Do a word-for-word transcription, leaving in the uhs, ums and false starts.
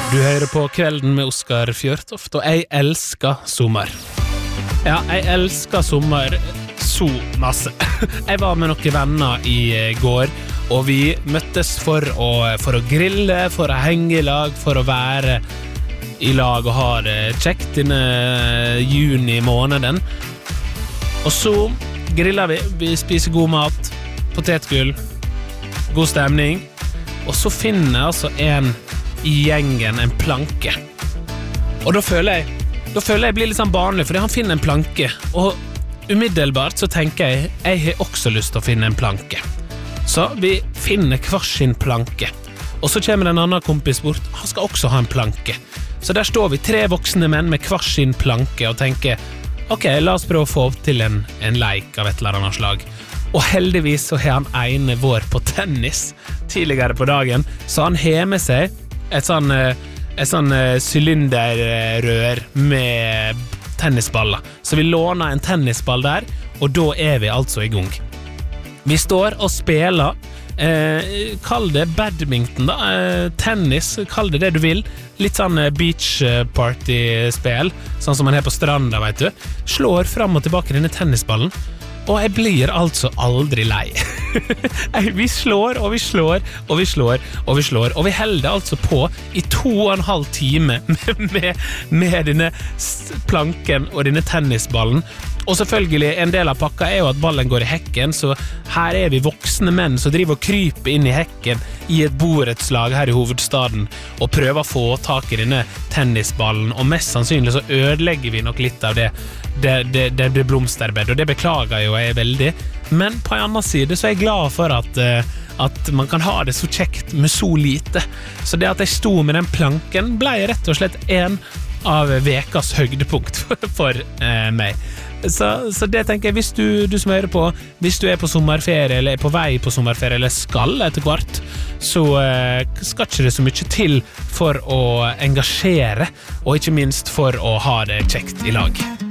Du hører på Kvelden med Oskar Fjørtoft, og jeg elsker sommer. Ja, jeg elsker sommer så masse. Jeg var med noen venner i går, og vi møttes for å, for å grille, for å henge i lag, for å være i lag og ha det kjekt denne juni måneden. Og så griller vi, vi spiser god mat, potetgull, god stemning, og så finner altså en i gjengen en planke. Og da føler jeg, da føler jeg blir litt sånn barnlig, fordi han finner en planke, og umiddelbart så tenker jeg, jeg har også lyst til å finne en planke. Så vi finner hver sin planke, og så kommer en annen kompis bort, han skal også ha en planke. Så der står vi, tre voksne menn med hver sin planke, og tenker, ok, la oss prøve å få opp til en, en leik av et eller annet slag. Og heldigvis så har han ene vår på tennis tidligere på dagen, så han har med seg et sånn, et sånn sylinderrør med tennisballer. Så vi låner en tennisball der, og da er vi altså i gang. Vi står og spiller, eh, kall det badminton da, eh, tennis, kall det det du vil. Litt sånn beach party-spil, sånn som man har på stranda, vet du. Slår fram og tilbake denne tennisballen, og jeg blir altså aldri lei. Vi slår, og vi slår, og vi slår, og vi slår, og vi holder altså på i to og en halv time med, med, med denne planken og denne tennisballen. Og selvfølgelig, en del av pakka er jo at ballen går i hekken, så her er vi voksne menn som driver og kryper inn i hekken i et borettslag her i hovedstaden og prøver å få tak i denne tennisballen, og mest sannsynlig så ødelegger vi nok litt av det, det, det, det, det blomsterbed, og det beklager jo jeg veldig. Men på en annen side så er jeg glad for at, at man kan ha det så kjekt med så lite. Så det at jeg sto med den planken ble rett og slett en av vekas høydepunkt for, for eh, meg. Så, så det tenker jeg, hvis du, du som hører på, hvis du er på sommerferie, eller er på vei på sommerferie, eller skal etter hvert, så eh, skal ikke det så mye til for å engasjere, og ikke minst for å ha det kjekt i lag.